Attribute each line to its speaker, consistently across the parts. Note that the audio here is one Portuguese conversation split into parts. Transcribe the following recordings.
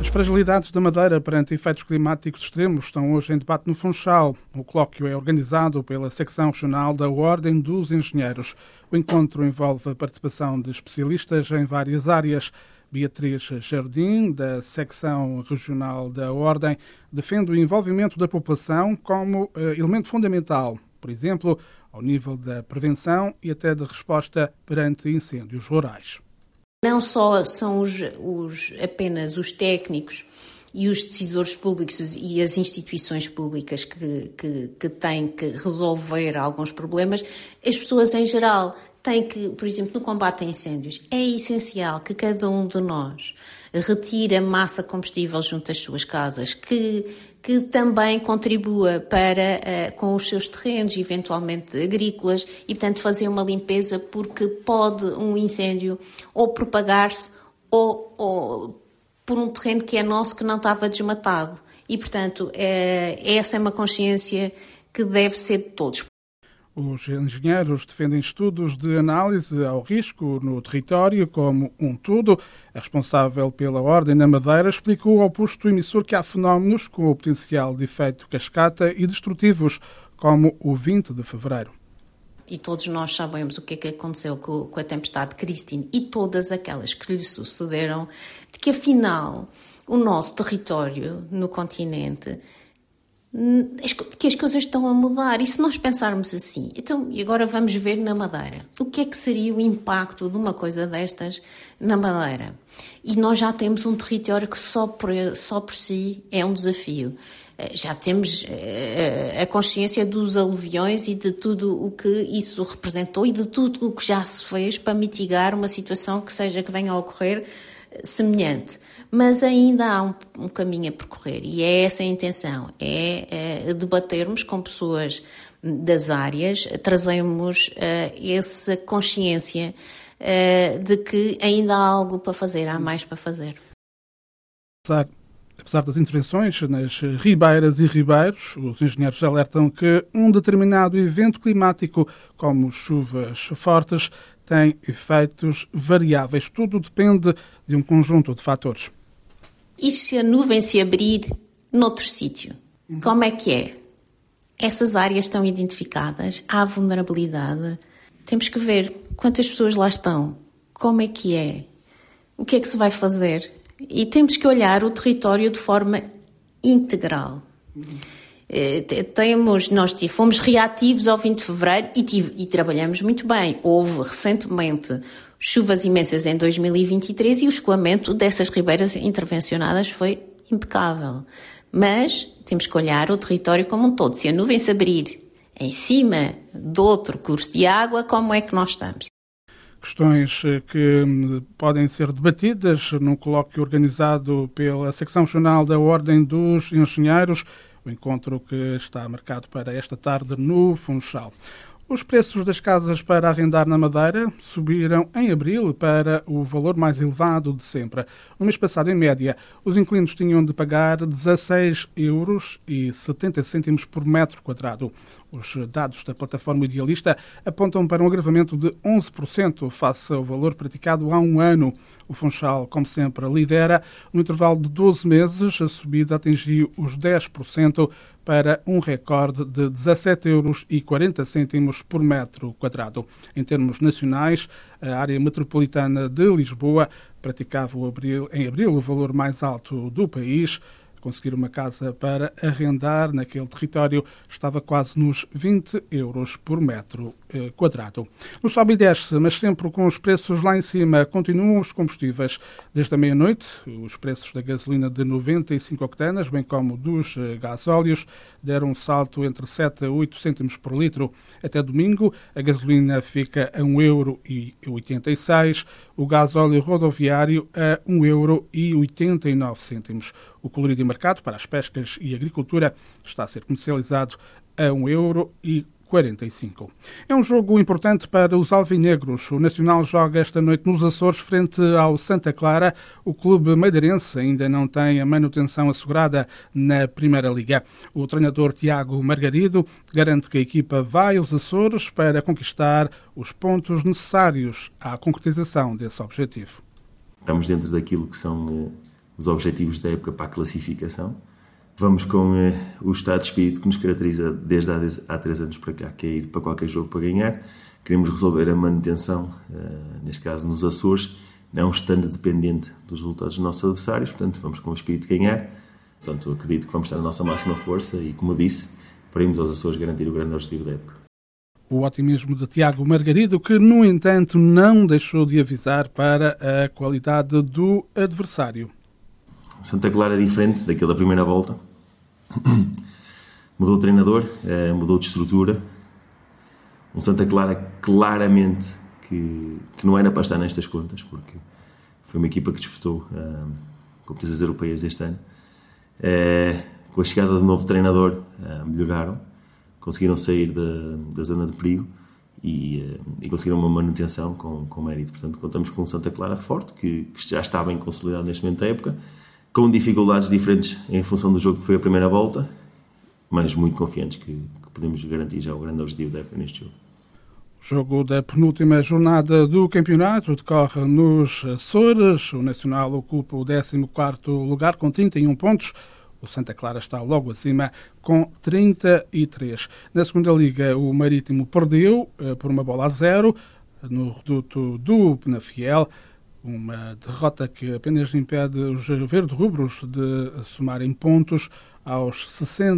Speaker 1: fragilidades da Madeira perante efeitos climáticos extremos estão hoje em debate no Funchal. O colóquio é organizado pela secção regional da Ordem dos Engenheiros. O encontro envolve a participação de especialistas em várias áreas. Beatriz Jardim, da secção regional da Ordem, defende o envolvimento da população como elemento fundamental, por exemplo, ao nível da prevenção e até da resposta perante incêndios rurais.
Speaker 2: Não só são apenas os técnicos e os decisores públicos e as instituições públicas que têm que resolver alguns problemas, as pessoas em geral têm que, por exemplo, no combate a incêndios, é essencial que cada um de nós retire a massa combustível junto às suas casas, que também contribua com os seus terrenos, eventualmente agrícolas, e, portanto, fazer uma limpeza, porque pode um incêndio ou propagar-se ou por um terreno que é nosso que não estava desmatado. E, portanto, essa é uma consciência que deve ser de todos.
Speaker 1: Os engenheiros defendem estudos de análise ao risco no território como um todo. A responsável pela Ordem na Madeira explicou ao posto emissor que há fenómenos com o potencial de efeito cascata e destrutivos, como o 20 de fevereiro.
Speaker 2: E todos nós sabemos o que é que aconteceu com a tempestade Christine e todas aquelas que lhe sucederam, de que afinal o nosso território no continente, que as coisas estão a mudar. E se nós pensarmos assim, então, e agora vamos ver na Madeira, o que é que seria o impacto de uma coisa destas na Madeira? E nós já temos um território que só por si é um desafio. Já temos a consciência dos aluviões e de tudo o que isso representou e de tudo o que já se fez para mitigar uma situação que venha a ocorrer semelhante. Mas ainda há um caminho a percorrer e é essa a intenção, é debatermos com pessoas das áreas, trazermos essa consciência de que ainda há algo para fazer, há mais para fazer.
Speaker 1: Apesar das intervenções nas ribeiras e ribeiros, os engenheiros alertam que um determinado evento climático, como chuvas fortes, tem efeitos variáveis. Tudo depende de um conjunto de fatores.
Speaker 2: E se a nuvem se abrir noutro sítio? Como é que é? Essas áreas estão identificadas, há vulnerabilidade. Temos que ver quantas pessoas lá estão, como é que é, o que é que se vai fazer. E temos que olhar o território de forma integral. Nós fomos reativos ao 20 de fevereiro e trabalhamos muito bem. Houve recentemente chuvas imensas em 2023 e o escoamento dessas ribeiras intervencionadas foi impecável. Mas temos que olhar o território como um todo. Se a nuvem se abrir em cima de outro curso de água, como é que nós estamos?
Speaker 1: Questões que podem ser debatidas num colóquio organizado pela secção regional da Ordem dos Engenheiros, o encontro que está marcado para esta tarde no Funchal. Os preços das casas para arrendar na Madeira subiram em abril para o valor mais elevado de sempre. No mês passado, em média, os inquilinos tinham de pagar 16,70 € por metro quadrado. Os dados da plataforma Idealista apontam para um agravamento de 11% face ao valor praticado há um ano. O Funchal, como sempre, lidera. No intervalo de 12 meses, a subida atingiu os 10%, para um recorde de 17,40 € por metro quadrado. Em termos nacionais, a área metropolitana de Lisboa praticava em abril o valor mais alto do país. Conseguir uma casa para arrendar naquele território estava quase nos 20 € por metro quadrado. No sobe e desce, mas sempre com os preços lá em cima, continuam os combustíveis. Desde a meia-noite, os preços da gasolina de 95 octanas, bem como dos gasóleos, deram um salto entre 7 a 8 cêntimos por litro. Até domingo, a gasolina fica a 1,86 €, o gasóleo rodoviário a 1,89 €. O colorido mercado para as pescas e agricultura está a ser comercializado a 1,45 €. É um jogo importante para os alvinegros. O Nacional joga esta noite nos Açores frente ao Santa Clara. O clube madeirense ainda não tem a manutenção assegurada na Primeira Liga. O treinador Tiago Margarido garante que a equipa vai aos Açores para conquistar os pontos necessários à concretização desse objetivo.
Speaker 3: Estamos dentro daquilo que são os objetivos da época para a classificação. Vamos com o estado de espírito que nos caracteriza desde há 3 anos para cá, que é ir para qualquer jogo para ganhar. Queremos resolver a manutenção, neste caso nos Açores, não estando dependente dos resultados dos nossos adversários, portanto vamos com o espírito de ganhar. Portanto, acredito que vamos estar na nossa máxima força e, como eu disse, para irmos aos Açores garantir o grande objetivo da época.
Speaker 1: O otimismo de Tiago Margarido, que, no entanto, não deixou de avisar para a qualidade do adversário.
Speaker 3: Santa Clara é diferente daquele da primeira volta. Mudou de treinador, mudou de estrutura. Um Santa Clara claramente que não era para estar nestas contas, porque foi uma equipa que disputou competições europeias este ano. Com a chegada do novo treinador, melhoraram, conseguiram sair da zona de perigo e conseguiram uma manutenção com mérito. Portanto, contamos com um Santa Clara forte, que já está bem consolidado neste momento da época, com dificuldades diferentes em função do jogo que foi a primeira volta, mas muito confiantes que podemos garantir já o grande objetivo da época neste jogo.
Speaker 1: O jogo da penúltima jornada do campeonato decorre nos Açores. O Nacional ocupa o 14º lugar com 31 pontos. O Santa Clara está logo acima com 33. Na segunda liga, o Marítimo perdeu por 1-0 no reduto do Penafiel. Uma derrota que apenas impede os verde-rubros de somarem pontos aos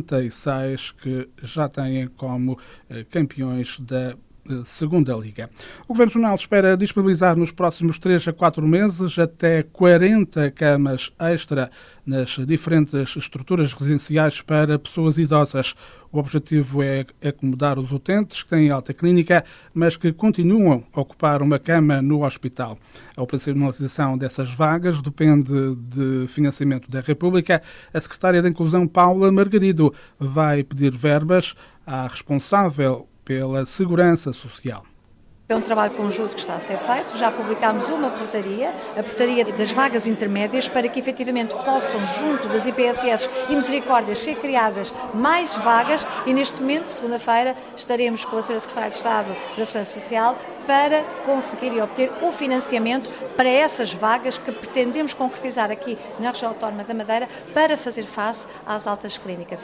Speaker 1: 66 que já têm como campeões da Segunda Liga. O Governo Regional espera disponibilizar nos próximos 3 a 4 meses até 40 camas extra nas diferentes estruturas residenciais para pessoas idosas. O objetivo é acomodar os utentes que têm alta clínica, mas que continuam a ocupar uma cama no hospital. A operacionalização dessas vagas depende de financiamento da República. A secretária da Inclusão, Paula Margarido, vai pedir verbas à responsável pela Segurança Social.
Speaker 4: É um trabalho conjunto que está a ser feito. Já publicámos uma portaria, a portaria das vagas intermédias, para que efetivamente possam, junto das IPSS e Misericórdias, ser criadas mais vagas e neste momento, segunda-feira, estaremos com a Sra. Secretária de Estado da Segurança Social para conseguir e obter o financiamento para essas vagas que pretendemos concretizar aqui na região autónoma da Madeira para fazer face às altas clínicas.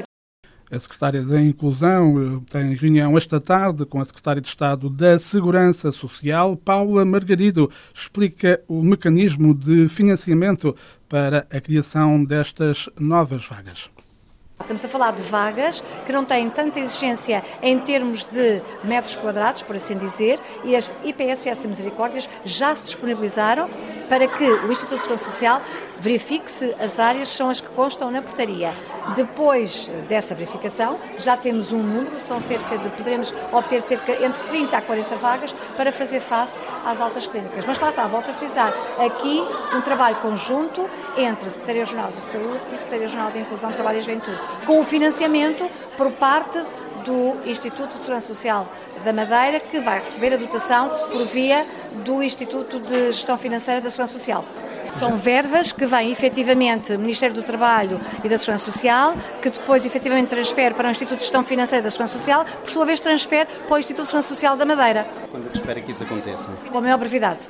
Speaker 1: A secretária da Inclusão tem reunião esta tarde com a secretária de Estado da Segurança Social. Paula Margarido explica o mecanismo de financiamento para a criação destas novas vagas.
Speaker 4: Estamos a falar de vagas que não têm tanta exigência em termos de metros quadrados, por assim dizer, e as IPSS e Misericórdias já se disponibilizaram para que o Instituto de Segurança Social verifique se as áreas são as que constam na portaria. Depois dessa verificação, já temos um número, poderemos obter entre 30 a 40 vagas para fazer face às altas clínicas. Mas lá está, volto a frisar, aqui um trabalho conjunto entre a Secretaria-Regional da Saúde e a Secretaria-Regional da Inclusão, Trabalho e Juventude, com o financiamento por parte do Instituto de Segurança Social da Madeira, que vai receber a dotação por via do Instituto de Gestão Financeira da Segurança Social. São verbas que vêm efetivamente do Ministério do Trabalho e da Segurança Social, que depois efetivamente transfere para o Instituto de Gestão Financeira da Segurança Social, por sua vez transfere para o Instituto de Segurança Social da Madeira.
Speaker 5: Quando é que espera que isso aconteça?
Speaker 4: Com a maior brevidade.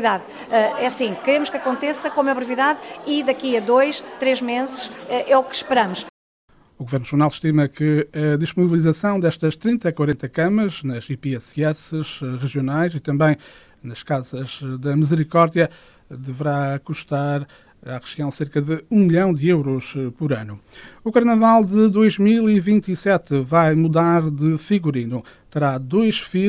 Speaker 4: É assim, queremos que aconteça com a maior brevidade e daqui a 2, 3 meses é o que esperamos.
Speaker 1: O Governo Regional estima que a disponibilização destas 30 a 40 camas nas IPSS regionais e também nas casas da Misericórdia deverá custar à região cerca de 1 milhão de euros por ano. O Carnaval de 2027 vai mudar de figurino. Terá 2 filas